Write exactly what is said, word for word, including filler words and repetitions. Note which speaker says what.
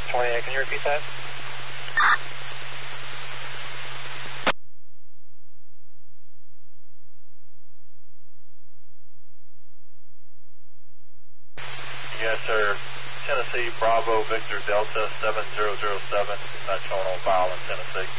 Speaker 1: twenty-eight, can you repeat that?
Speaker 2: Yes, sir. Tennessee, Bravo, Victor, Delta, seven zero zero seven. Not showing on file in Tennessee.